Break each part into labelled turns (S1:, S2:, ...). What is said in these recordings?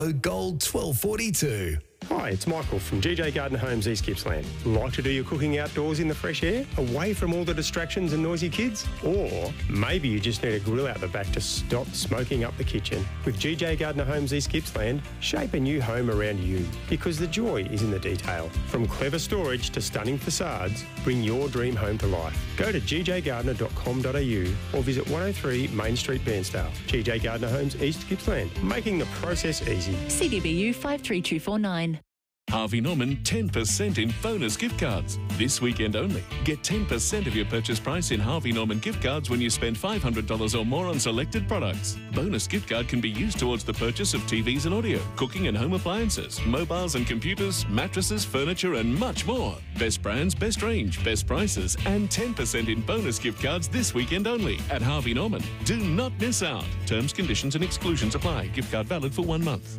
S1: Gold 1242.
S2: Hi, it's Michael from GJ Gardner Homes, East Gippsland. Like to do your cooking outdoors in the fresh air, away from all the distractions and noisy kids? Or maybe you just need a grill out the back to stop smoking up the kitchen. With GJ Gardner Homes, East Gippsland, shape a new home around you, because the joy is in the detail. From clever storage to stunning facades, bring your dream home to life. Go to gjgardner.com.au or visit 103 Main Street, Bairnsdale. GJ Gardner Homes, East Gippsland, making the process easy.
S3: CDBU 53249.
S4: Harvey Norman 10% in bonus gift cards. This weekend only. Get 10% of your purchase price in Harvey Norman gift cards when you spend $500 or more on selected products. Bonus gift card can be used towards the purchase of TVs and audio, cooking and home appliances, mobiles and computers, mattresses, furniture and much more. Best brands, best range, best prices and 10% in bonus gift cards this weekend only at Harvey Norman. Do not miss out. Terms, conditions and exclusions apply. Gift card valid for 1 month.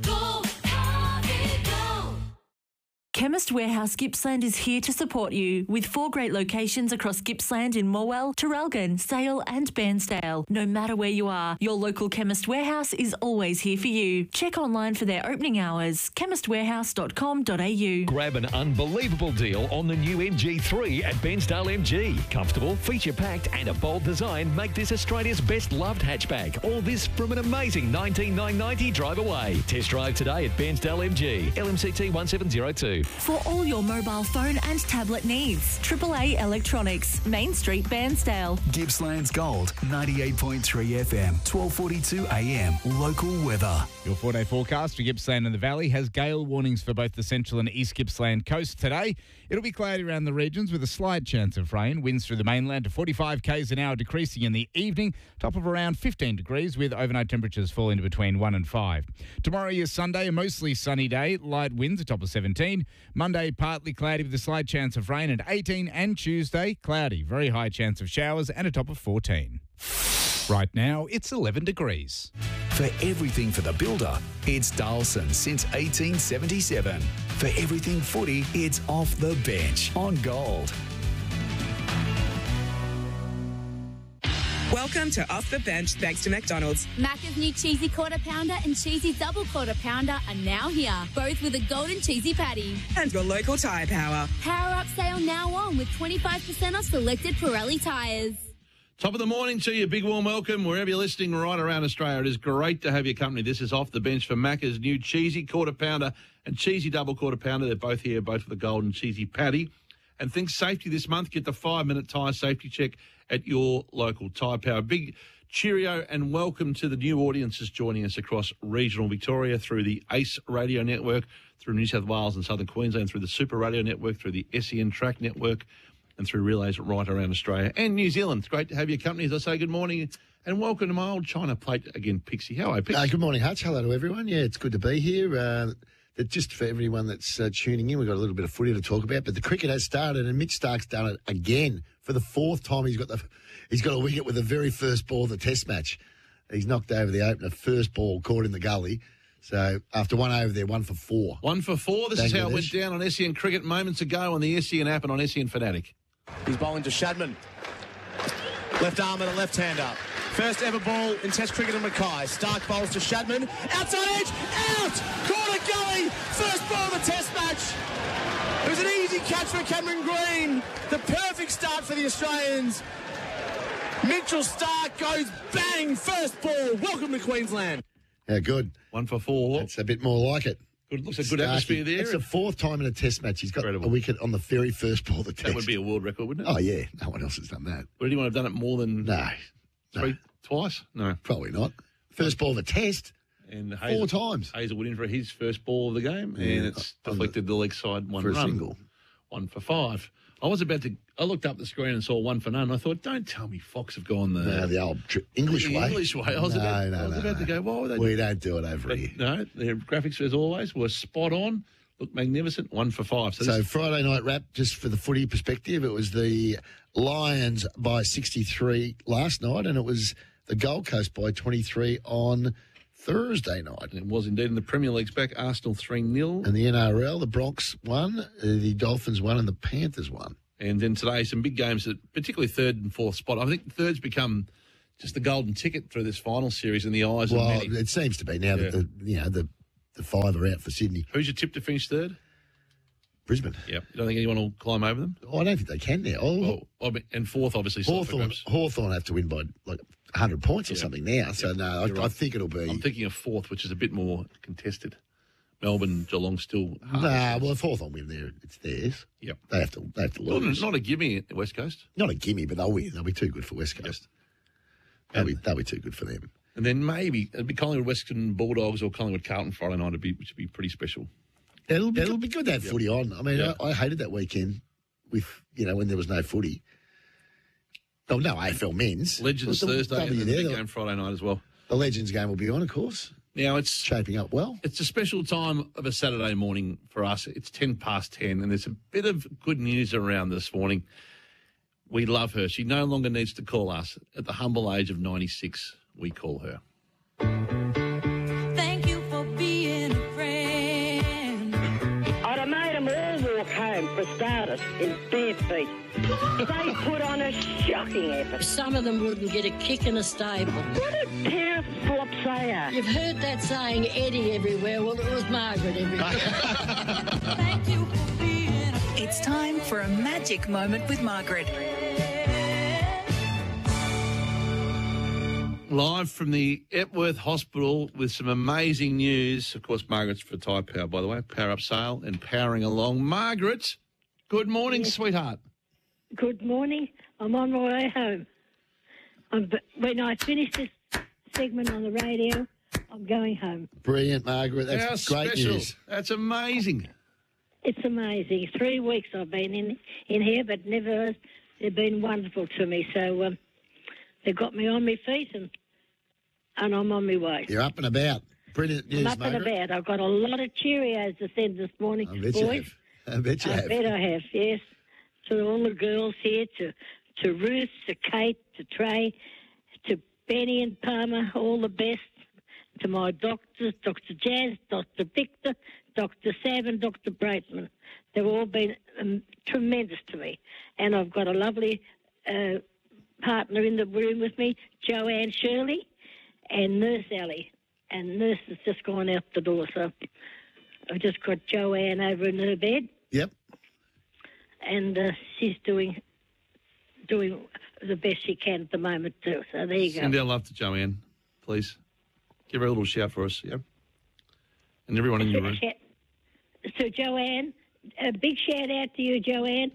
S3: Chemist Warehouse Gippsland is here to support you with 4 great locations across Gippsland in Morwell, Traralgon, Sale and Bairnsdale. No matter where you are, your local Chemist Warehouse is always here for you. Check online for their opening hours, chemistwarehouse.com.au.
S5: Grab an unbelievable deal on the new MG3 at Bairnsdale MG. Comfortable, feature-packed and a bold design make this Australia's best-loved hatchback. All this from an amazing $19,990 drive away. Test drive today at Bairnsdale MG, LMCT 1702.
S3: For all your mobile phone and tablet needs, AAA Electronics, Main Street, Bairnsdale.
S1: Gippsland's Gold 98.3 FM, 1242 AM. Local weather.
S6: Your 4-day forecast for Gippsland and the Valley has gale warnings for both the central and east Gippsland coast today. It'll be cloudy around the regions with a slight chance of rain. Winds through the mainland to 45 k's an hour, decreasing in the evening. Top of around 15 degrees with overnight temperatures falling to between 1 and 5. Tomorrow is Sunday, a mostly sunny day. Light winds, a top of 17. Monday, partly cloudy with a slight chance of rain at 18. And Tuesday, cloudy, very high chance of showers and a top of 14. Right now, it's 11 degrees.
S1: For everything for the builder, it's Darlson since 1877. For everything footy, it's Off the Bench on Gold.
S7: Welcome to Off the Bench thanks to McDonald's.
S8: Macca's new cheesy quarter pounder and cheesy double quarter pounder are now here, both with a golden cheesy patty.
S7: And your local tyre power.
S8: Power up sale now on with 25% off selected Pirelli tyres.
S9: Top of the morning to you. Big warm welcome wherever you're listening right around Australia. It is great to have your company. This is Off the Bench for Macca's new cheesy quarter pounder and cheesy double quarter pounder. They're both here, both with the golden cheesy patty. And think safety this month. Get the 5-minute tyre safety check at your local Tyre Power. Big cheerio and welcome to the new audiences joining us across regional Victoria through the ACE radio network, through New South Wales and Southern Queensland, through the Super Radio network, through the SEN Track network, and through relays right around Australia and New Zealand. It's great to have your company. As I say, good morning and welcome to my old China plate again, Pixie. How are you, Pixie?
S10: Good morning, Hutch. Hello to everyone. Yeah, it's good to be here. Just for everyone that's tuning in, we've got a little bit of footy to talk about, but the cricket has started and Mitch Stark's done it again. For the 4th time, he's got a wicket with the very first ball of the Test match. He's knocked over the opener, first ball caught in the gully. So after 1 over there, 1 for 4.
S9: 1 for 4. This is how it went down on SEN Cricket moments ago on the SEN app and on SEN Fanatic.
S11: He's bowling to Shadman. Left arm and a left-hander. First ever ball in Test cricket in Mackay. Stark bowls to Shadman. Outside edge. Out! Corner gully. First ball of the Test match. It was an easy catch for Cameron Green. The perfect start for the Australians. Mitchell Stark goes bang. First ball. Welcome to Queensland.
S10: Yeah, good.
S9: 1 for 4.
S10: That's a bit more like it.
S9: Good, looks a good atmosphere there.
S10: It's the 4th time in a Test match he's got a wicket on the very first ball of the Test.
S9: That would be a world record, wouldn't it?
S10: Oh, yeah. No one else has done that.
S9: Would anyone have done it more than twice? No.
S10: Probably not. First ball of a Test.
S9: And
S10: 4 times.
S9: Hazelwood in for his first ball of the game, and it's deflected the leg side 1 run.
S10: For a single.
S9: 1 for 5. I looked up the screen and saw 1 for none. I thought, don't tell me Fox have gone
S10: the old English way.
S9: English way. I was about to go, why would they
S10: We don't do it over here.
S9: No, their graphics, as always, were spot on. Looked magnificent. 1 for 5.
S10: So Friday night wrap, just for the footy perspective, it was the Lions by 63 last night, and it was the Gold Coast by 23 on Thursday night.
S9: It was indeed in the Premier League's back. Arsenal 3-0.
S10: And the NRL, the Bronx won, the Dolphins won, and the Panthers won.
S9: And then today, some big games, particularly 3rd and 4th spot. I think third's become just the golden ticket through this final series in the eyes of many.
S10: Well, it seems to be now that the 5 are out for Sydney.
S9: Who's your tip to finish third?
S10: Brisbane.
S9: Yep. You don't think anyone will climb over them?
S10: Oh, I don't think they can now.
S9: And fourth, obviously.
S10: Hawthorn have to win by like 100 points or something now. So, no, I think it'll be...
S9: I'm thinking of fourth, which is a bit more contested. Melbourne, Geelong still...
S10: Nah, well, if Hawthorn win there, it's theirs.
S9: Yep.
S10: They have to lose.
S9: Not a gimme at the West Coast.
S10: Not a gimme, but they'll win. They'll be too good for West Coast. They'll be too good for them.
S9: And then maybe it'd be Collingwood Western Bulldogs or Collingwood Carlton Friday night, which would be pretty special.
S10: It'll be good to have footy on. I mean, I hated that weekend with, when there was no footy. Oh, no AFL men's.
S9: Legends Thursday and the big game Friday night as well.
S10: The Legends game will be on, of course.
S9: Now it's
S10: shaping up well.
S9: It's a special time of a Saturday morning for us. It's 10:10, and there's a bit of good news around this morning. We love her. She no longer needs to call us. At the humble age of 96, we call her.
S12: Thank you for being a friend. I'd have made them all walk home, for starters, in bare feet. They put on a shocking effort. Some of them wouldn't get a kick in a stable. What a pair of flops they are. You've heard that saying, Eddie everywhere. Well, it was Margaret everywhere. Thank you for being a friend.
S13: It's time for a magic moment with Margaret.
S9: Live from the Epworth Hospital with some amazing news. Of course, Margaret's for Tyre Power, by the way. Power up sale and powering along. Margaret, good morning, sweetheart.
S14: Good morning. I'm on my way home. When I finish this segment on the radio, I'm going home.
S10: Brilliant, Margaret. That's great news.
S9: That's amazing.
S14: It's amazing. 3 weeks I've been in here, but never. They've been wonderful to me. So they got me on my feet, and I'm on my way.
S10: You're up and about. Brilliant news,
S14: I'm up
S10: Margaret.
S14: and about. I've got a lot of Cheerios to send this morning,
S10: I bet
S14: boys.
S10: you have. I bet you have.
S14: I bet I have, yes. To all the girls here, to Ruth, to Kate, to Trey, to Benny and Palmer, all the best. To my doctors, Dr. Jazz, Dr. Victor, Dr. Sam and Dr. Braitman. They've all been tremendous to me. And I've got a lovely partner in the room with me, Joanne Shirley and Nurse Ellie. And Nurse has just gone out the door, so I've just got Joanne over in her bed.
S10: Yep.
S14: And she's doing the best she can at the moment too. So there you go.
S9: Send our love to Joanne, please. Give her a little shout for us, yeah? And everyone in your room.
S14: So Joanne, a big shout out to you, Joanne.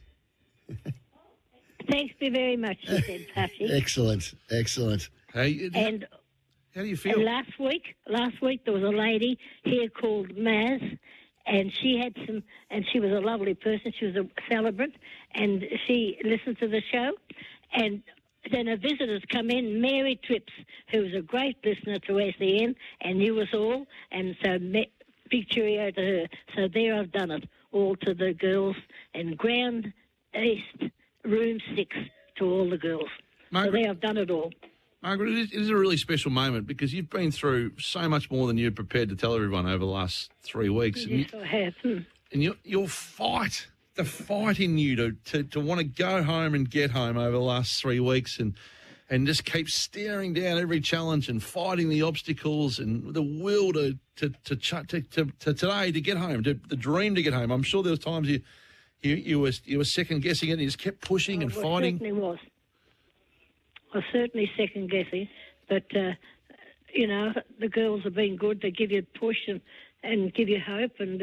S14: Thanks very much, she said, Puffy.
S10: Excellent.
S9: Hey,
S14: and
S9: how do you feel?
S14: And last week there was a lady here called Maz, and she had and she was a lovely person. She was a celebrant, and she listened to the show. And then a visitor's come in, Mary Trips, who was a great listener to SEN and knew us all. And so big cheerio to her. So there I've done it, all to the girls, and Ground East, Room 6 to all the girls.
S9: Margaret,
S14: so there I've done it all.
S9: Margaret, it is a really special moment because you've been through so much more than you're prepared to tell everyone over the last 3 weeks.
S14: Yes, I have.
S9: And your fight, the fight in you to want to go home and get home over the last 3 weeks and just keep staring down every challenge and fighting the obstacles and the will to today to get home, the dream to get home. I'm sure there was times you were second guessing it and you just kept pushing and fighting.
S14: Certainly was. I was certainly second guessing, but the girls have been good. They give you a push and give you hope and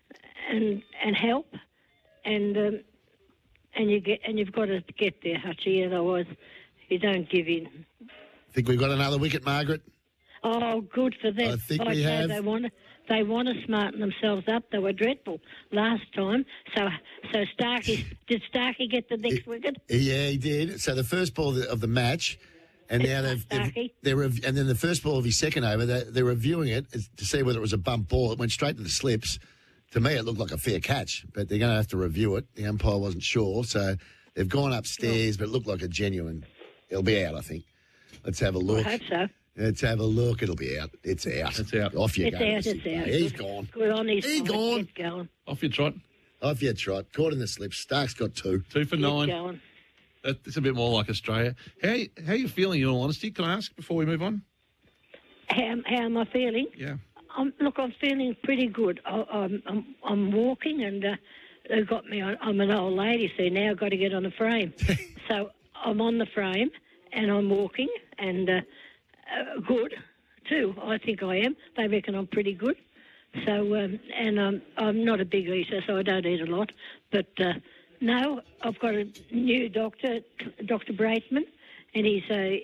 S14: help, and you've got to get there, Hutchie. Otherwise, you don't give in.
S10: Think we've got another wicket, Margaret?
S14: Oh, good for them.
S10: I think we have.
S14: They want to smarten themselves up. They were dreadful last time. So did Starkey get the next wicket?
S10: Yeah, he did. So the first ball of the match, and now and then the first ball of his second over, they're reviewing it to see whether it was a bump ball. It went straight to the slips. To me, it looked like a fair catch, but they're going to have to review it. The umpire wasn't sure, so they've gone upstairs, but it looked like a genuine. It'll be out, I think. Let's have a look.
S14: I hope so.
S10: Let's have a look. It'll be out. It's out.
S9: It's out.
S10: Off you go.
S14: It's out.
S10: He's gone.
S14: Good on his
S10: He's gone.
S14: Keep going.
S9: Off you trot.
S10: Off you trot. Caught in the slips. Stark's got 2.
S9: 2 for 9.
S14: Keep going.
S9: That's a bit more like Australia. How are you feeling, in all honesty? Can I ask before we move on?
S14: How am I feeling?
S9: Yeah.
S14: I'm feeling pretty good. I'm walking, and they got me on. I'm an old lady, so now I've got to get on the frame. So I'm on the frame, and I'm walking, and good too. I think I am. They reckon I'm pretty good. So, and I'm not a big eater, so I don't eat a lot. But no, I've got a new doctor, Dr. Braitman, and he's a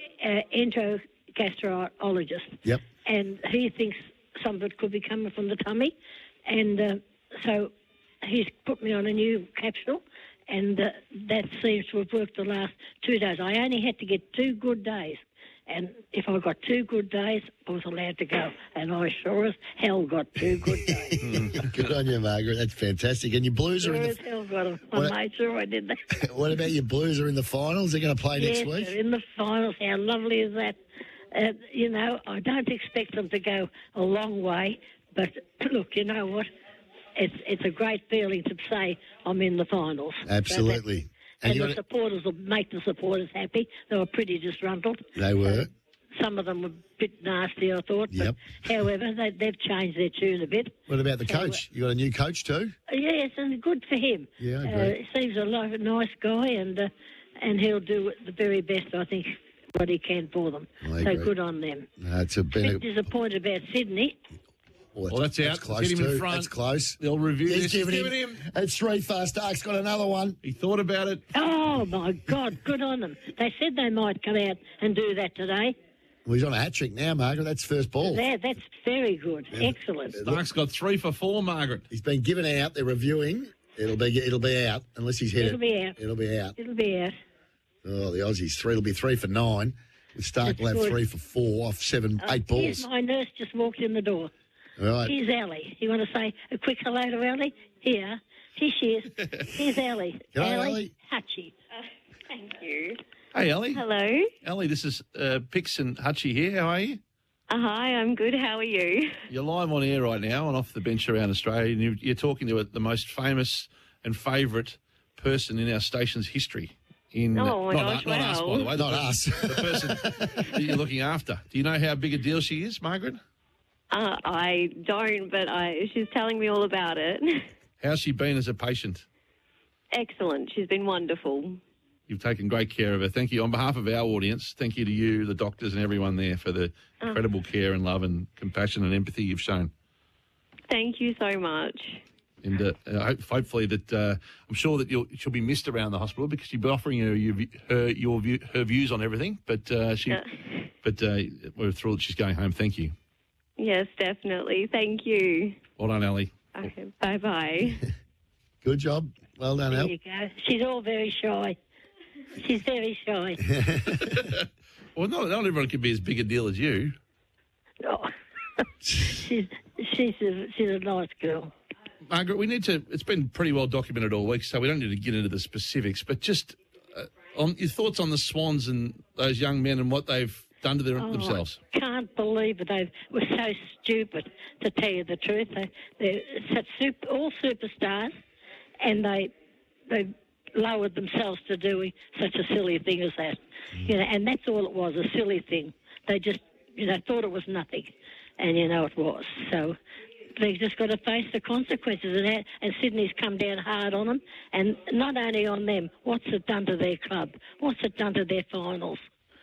S14: endogastrologist.
S10: Yep.
S14: And he thinks some of it could be coming from the tummy. And so he's put me on a new capsule, and that seems to have worked the last 2 days. I only had to get 2 good days. And if I got 2 good days, I was allowed to go. And I sure as hell got 2 good days.
S10: Good on you, Margaret. That's fantastic. And your Blues are in the...
S14: Sure as hell got them. I made sure I did that.
S10: What about your Blues are in the finals? They're going to play next week?
S14: They're in the finals. How lovely is that? You know, I don't expect them to go a long way. But, look, you know what? It's a great feeling to say I'm in the finals.
S10: Absolutely.
S14: So and the supporters will make the supporters happy. They were pretty disgruntled.
S10: They were.
S14: Some of them were a bit nasty, I thought.
S10: Yep.
S14: But, however, they've changed their tune a bit.
S10: What about the coach? You got a new coach too?
S14: Yes, and good for him.
S10: Yeah, I agree.
S14: He seems a nice guy, and he'll do the very best, I think, what he can for them.
S10: I
S14: So
S10: agree.
S14: good on them.
S10: It's
S14: A bit disappointed about Sydney.
S9: Well, that's out.
S10: That's close
S9: Get him in
S10: too.
S9: front.
S10: That's close.
S9: They'll review
S10: He's
S9: this.
S10: giving him. It's 3 fast. Stark's got another one.
S9: He thought about it.
S14: Oh, my God, good on them. They said they might come out and do that today.
S10: Well, he's on a hat trick now, Margaret. That's first ball.
S14: That's very good. Excellent.
S9: Stark's got 3 for 4, Margaret.
S10: He's been given out. They're reviewing. It'll be out unless he's hit
S14: It'll
S10: it.
S14: be out.
S10: It'll be out.
S14: It'll be out.
S10: Oh, the Aussies 3. It'll be 3 for 9. With Stark will have
S14: That's good.
S10: 3 for 4 off 8 balls.
S14: Here's my nurse just walked in the door.
S10: All right.
S14: Here's Ellie. You want to say a quick hello to Ellie? Here she is. Here's Ellie.
S10: G'day, Ellie.
S14: Hutchie.
S15: Thank you.
S9: Hey, Ellie.
S15: Hello.
S9: Ellie, this is Pix and Hutchie here. How are you?
S15: Hi, I'm good. How are you?
S9: You're live on air right now and off the bench around Australia, and you're talking to the most famous and favourite person in our station's history.
S15: Oh, my gosh,
S9: not us, by the way.
S10: Not us.
S9: The person that you're looking after. Do you know how big a deal she is, Margaret?
S15: I don't, but she's telling me all about it.
S9: How's she been as a patient?
S15: Excellent. She's been wonderful.
S9: You've taken great care of her. Thank you. On behalf of our audience, thank you to you, the doctors and everyone there for the incredible care and love and compassion and empathy you've shown.
S15: Thank you so much.
S9: And hopefully that I'm sure that she'll be missed around the hospital because she'll be offering her views on everything. But we're thrilled that she's going home. Thank you.
S15: Yes, definitely. Thank you.
S9: Well done, Ellie.
S15: Okay, bye-bye.
S10: Good job. Well done,
S14: There
S10: El.
S14: you go. She's all very shy. She's very shy.
S9: Well, not everyone can be as big a deal as you.
S14: Oh. she's a nice girl.
S9: Margaret, it's been pretty well documented all week, so we don't need to get into the specifics, but just on your thoughts on the Swans and those young men and what they've done to themselves.
S14: I can't believe it. They were so stupid, to tell you the truth. They're all superstars, and they lowered themselves to doing such a silly thing as that. And that's all it was, a silly thing. They just, thought it was nothing, and it was. So they've just got to face the consequences of that, and Sydney's come down hard on them, and not only on them, what's it done to their club? What's it done to their finals?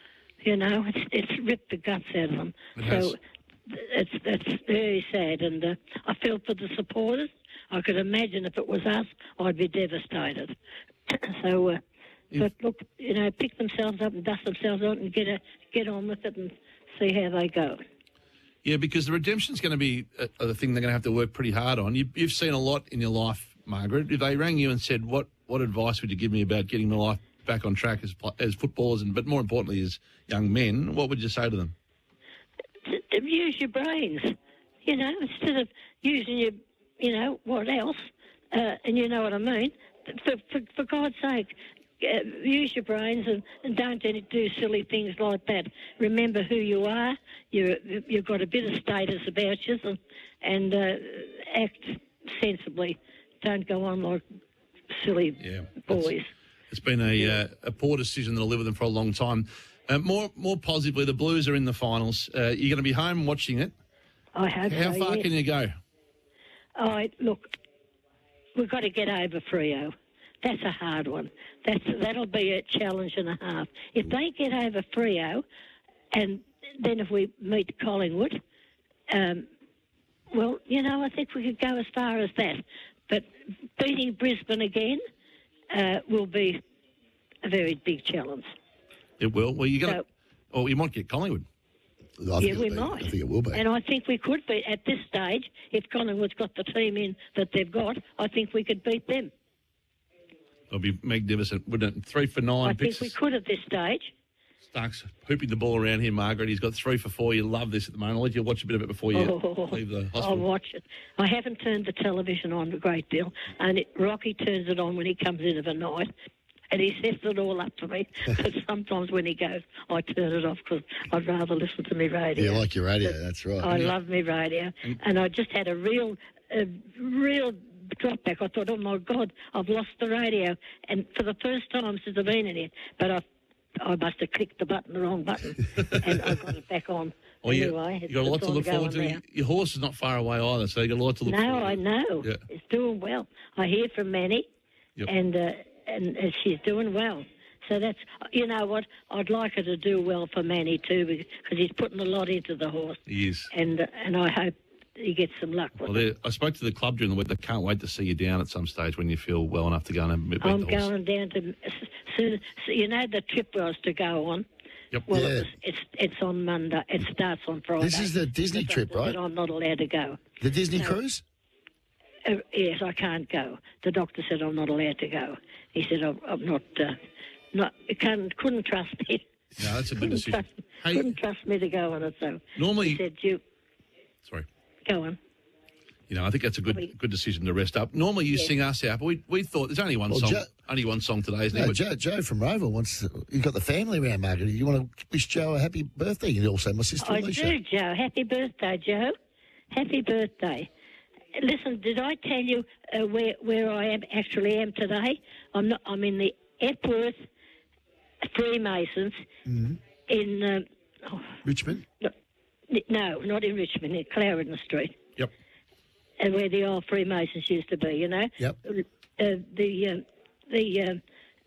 S14: It's ripped the guts out of them. So it's very sad, and I feel for the supporters. I could imagine if it was us, I'd be devastated. So, but look, pick themselves up and dust themselves out and get on with it and see how they go.
S9: Yeah, because the redemption's going to be the thing they're going to have to work pretty hard on. You've seen a lot in your life, Margaret. If they rang you and said, what advice would you give me about getting my life back on track as footballers, but more importantly as young men, what would you say to them?
S14: To use your brains, instead of using your, what else, and you know what I mean. For God's sake, use your brains and don't do silly things like that. Remember who you are. You've got a bit of status about you, and act sensibly. Don't go on like silly boys.
S9: It's been a poor decision that'll live with them for a long time. More positively, the Blues are in the finals. You're going to be home watching it.
S14: I hope
S9: How
S14: so,
S9: far
S14: yes.
S9: can you go?
S14: Look, we've got to get over Freo. That's a hard one. That'll be a challenge and a half. If they get over Freo, and then if we meet Collingwood, well, I think we could go as far as that. But beating Brisbane again will be a very big challenge.
S9: It will. Well, you might get Collingwood.
S14: Yeah, we might.
S10: I think it will be.
S14: And I think we could beat, at this stage, if Collingwood's got the team in that they've got, I think we could beat them.
S9: It'll be magnificent, wouldn't it? 3 for 9.
S14: I think we could at this stage.
S9: Stark's hooping the ball around here, Margaret. He's got 3 for 4. You love this at the moment. I'll let you watch a bit of it before you leave the hospital.
S14: I'll watch it. I haven't turned the television on a great deal, and Rocky turns it on when he comes in of a night, and he sets it all up for me. But sometimes when he goes, I turn it off because I'd rather listen to me radio.
S10: Yeah, like your radio, that's right.
S14: I love me radio. And I just had a real drop back. I thought, oh, my God, I've lost the radio. And for the first time since I've been in here, but I must have clicked the wrong button, and I got it back on.
S9: Well,
S14: anyway,
S9: you've got a lot to look forward to.
S14: Now.
S9: Your horse is not far away either, so you've got a lot to look forward to.
S14: No, I know.
S9: Yeah.
S14: It's doing well. I hear from Manny, and she's doing well. So that's, you know what, I'd like her to do well for Manny too, because he's putting a lot into the horse.
S9: He is.
S14: And I hope he gets some luck with it.
S9: I spoke to the club during the week. They can't wait to see you down at some stage when you feel well enough to go and beat the horse.
S14: I'm going down to, the trip I was to go on.
S9: Yep.
S14: Well,
S10: Yeah.
S14: it's on Monday. It starts on Friday.
S10: This is the Disney trip, right?
S14: But I'm not allowed to go.
S10: The Disney cruise?
S14: Yes, I can't go. The doctor said I'm not allowed to go. He said I'm not. Couldn't trust me.
S9: No, that's a good decision.
S14: Couldn't trust me to go on it. So
S9: Normally-
S14: he said,
S9: Sorry.
S14: Go on.
S9: I think that's a good decision to rest up. Normally you sing us out, but we thought there's only one song. Only one song today, isn't
S10: No,
S9: there?
S10: Joe from Roval wants. You've got the family around, Margaret. You want to wish Joe a happy birthday? And also my sister
S14: I
S10: Alicia.
S14: do, Joe. Happy birthday, Joe. Happy birthday. Listen, did I tell you where I actually am today? I'm in the Epworth Freemasons in
S10: Richmond.
S14: No, not in Richmond. In Clarendon Street.
S9: Yep.
S14: And where the old Freemasons used to be, you know.
S10: Yep.
S14: The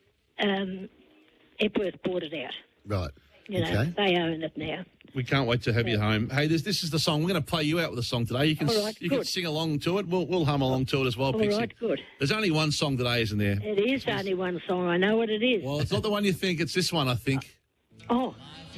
S14: Epworth bought it out.
S10: Right.
S14: You know,
S10: Okay.
S14: they own it now.
S9: We can't wait to have you home. Hey, this is the song. We're going to play you out with a song today. You can
S14: All right,
S9: you can
S14: good.
S9: sing along to it. We'll hum along to it as well,
S14: All
S9: Pixie.
S14: right, good.
S9: There's only one song today, isn't there?
S14: It is only one song. I know what it is.
S9: Well, it's not the one you think. It's this one, I think.
S14: Oh,